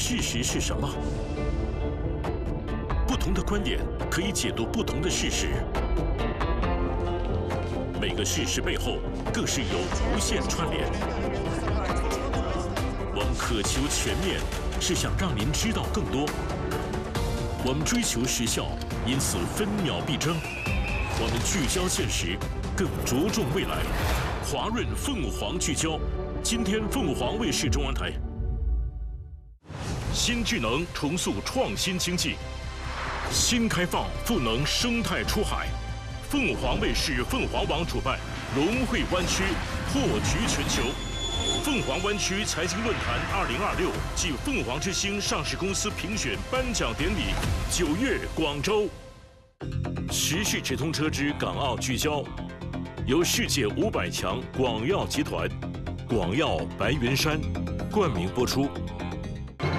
事实是什么？不同的观点可以解读不同的事实。每个事实背后更是有无限串联。我们渴求全面，是想让您知道更多。我们追求时效，因此分秒必争。我们聚焦现实，更着重未来。华润凤凰聚焦，今天凤凰卫视中文台。新智能重塑创新经济，新开放赋能生态出海。凤凰卫视凤凰网主办融汇湾区破局全球凤凰湾区财经论坛2026暨凤凰之星上市公司评选颁奖典礼9月广州。时事直通车之港澳聚焦，由世界500强广药集团、广药白云山冠名播出。